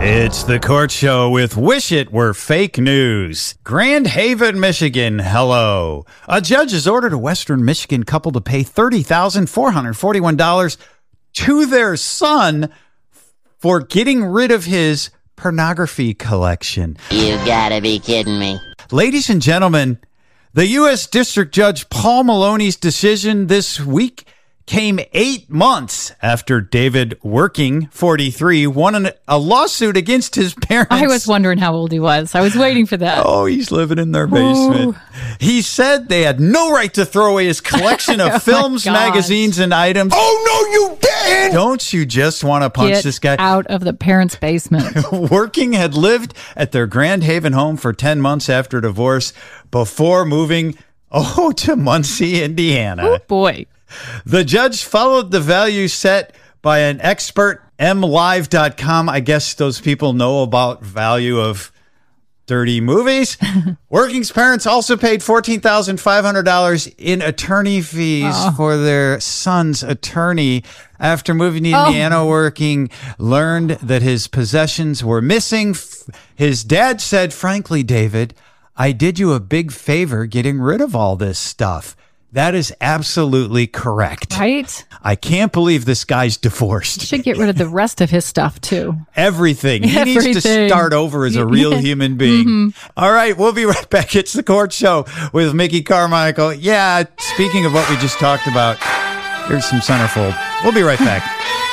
It's the Court Show with Wish It Were Fake News. Grand Haven, Michigan, hello. A judge has ordered a Western Michigan couple to pay $30,441 to their son for getting rid of his pornography collection. You gotta be kidding me. Ladies and gentlemen, the U.S. District Judge Paul Maloney's decision this week came 8 months after David Working, 43, won a lawsuit against his parents. I was wondering how old he was. I was waiting for that. Oh, he's living in their basement. He said they had no right to throw away his collection of films, magazines, and items. Oh, no, you didn't! Don't you just want to punch this guy? Out of the parents' basement. Working had lived at their Grand Haven home for 10 months after divorce before moving to Muncie, Indiana. Oh, boy. The judge followed the value set by an expert, MLive.com. I guess those people know about value of dirty movies. Working's parents also paid $14,500 in attorney fees for their son's attorney. After moving to Indiana, Working learned that his possessions were missing. His dad said, "Frankly, David, I did you a big favor getting rid of all this stuff." That is absolutely correct. Right? I can't believe this guy's divorced. Should get rid of the rest of his stuff, too. Everything. He needs to start over as a real human being. All right, we'll be right back. It's the Court Show with Mickey Carmichael. Yeah, speaking of what we just talked about, here's some centerfold. We'll be right back.